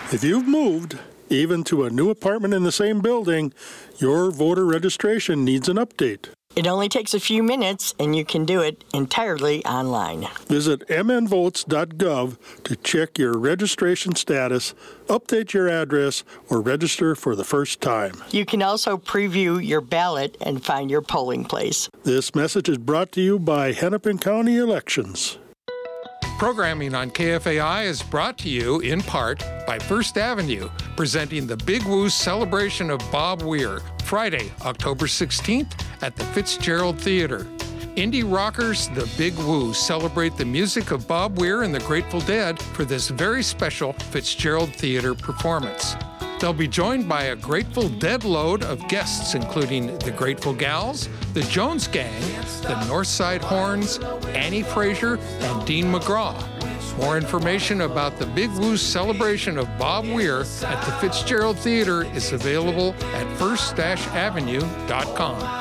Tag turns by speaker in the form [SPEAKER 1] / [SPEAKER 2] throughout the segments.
[SPEAKER 1] If you've moved, even to a new apartment in the same building, your voter registration needs an update.
[SPEAKER 2] It only takes a few minutes, and you can do it entirely online.
[SPEAKER 1] Visit mnvotes.gov to check your registration status, update your address, or register for the first time.
[SPEAKER 2] You can also preview your ballot and find your polling place.
[SPEAKER 1] This message is brought to you by Hennepin County Elections.
[SPEAKER 3] Programming on KFAI is brought to you in part by First Avenue, presenting the Big Woo celebration of Bob Weir, Friday, October 16th at the Fitzgerald Theater. Indie rockers The Big Woo celebrate the music of Bob Weir and the Grateful Dead for this very special Fitzgerald Theater performance. They'll be joined by a Grateful Dead load of guests, including the Grateful Gals, the Jones Gang, the Northside Horns, Annie Fraser, and Dean McGraw. More information about the Big Woo's celebration of Bob Weir at the Fitzgerald Theater is available at first-avenue.com.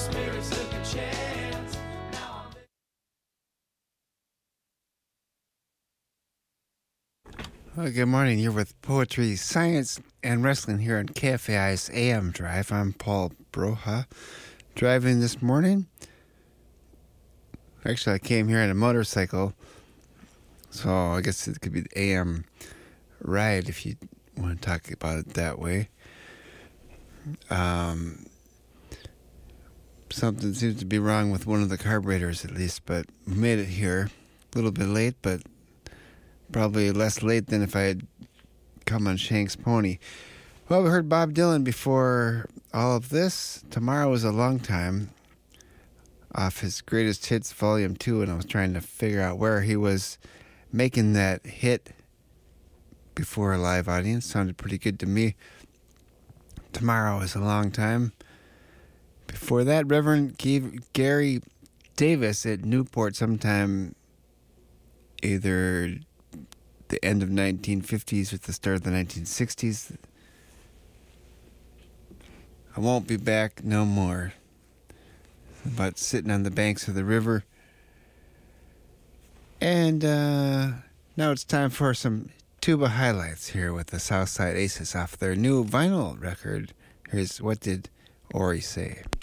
[SPEAKER 4] Well, good morning. You're with Poetry, Science, and Wrestling here on KFAI's AM Drive. I'm Paul Broha, driving this morning. Actually, I came here on a motorcycle, so I guess it could be the AM ride if you want to talk about it that way. Something seems to be wrong with one of the carburetors at least, but we made it here. A little bit late, but probably less late than if I had come on Shank's pony. Well, we heard Bob Dylan before all of this. Tomorrow is a Long Time off his Greatest Hits Volume 2, and I was trying to figure out where he was making that hit before a live audience. Sounded pretty good to me. Tomorrow is a Long Time. Before that, Reverend Gary Davis at Newport sometime either the end of 1950s or the start of the 1960s. I won't be back no more. About sitting on the banks of the river. And now it's time for some tuba highlights here with the Southside Aces off their new vinyl record. Here's What Did Ori Say?